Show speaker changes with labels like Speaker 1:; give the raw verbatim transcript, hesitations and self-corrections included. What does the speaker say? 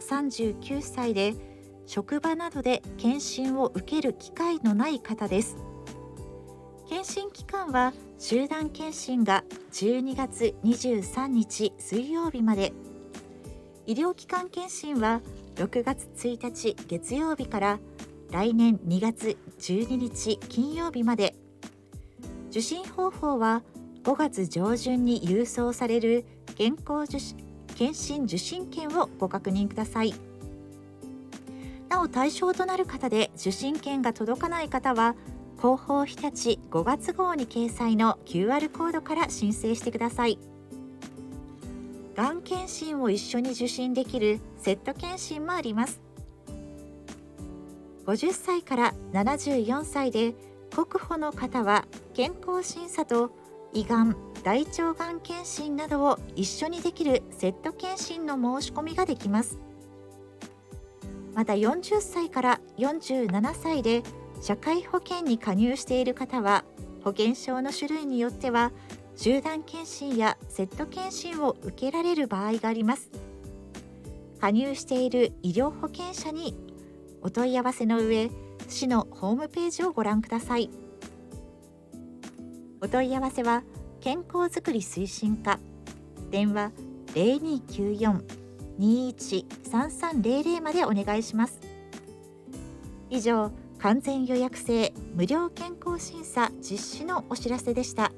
Speaker 1: さんじゅうきゅっさいで職場などで検診を受ける機会のない方です。検診期間は集団検診がじゅうにがつにじゅうさんにち水曜日まで、医療機関検診はろくがつついたち月曜日から来年にがつじゅうににち金曜日まで、受診方法はごがつじょうじゅんに郵送される健康受診検診受診券をご確認ください。なお対象となる方で受診券が届かない方は広報日立ごがつ号に掲載の キューアール コードから申請してください。がん検診を一緒に受診できるセット検診もあります。ごじゅっさいからななじゅうよんさいで国保の方は健康審査と胃がん、大腸がん検診などを一緒にできるセット検診の申し込みができます。またよんじゅっさいからよんじゅうななさいで社会保険に加入している方は保険証の種類によっては集団検診やセット検診を受けられる場合があります。加入している医療保険者にお問い合わせの上、市のホームページをご覧ください。お問い合わせは健康づくり推進課、電話 ゼロにきゅうよん にいち さんさんゼロゼロ までお願いします。以上、完全予約制無料健康審査実施のお知らせでした。